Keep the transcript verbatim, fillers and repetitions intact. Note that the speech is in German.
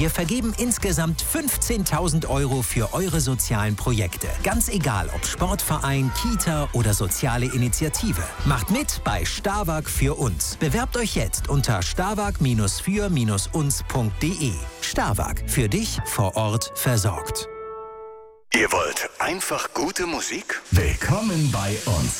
Wir vergeben insgesamt fünfzehntausend Euro für eure sozialen Projekte. Ganz egal, ob Sportverein, Kita oder soziale Initiative. Macht mit bei Starwag für uns. Bewerbt euch jetzt unter starwag für uns punkt de. Starwag, für dich vor Ort versorgt. Ihr wollt einfach gute Musik? Willkommen bei uns.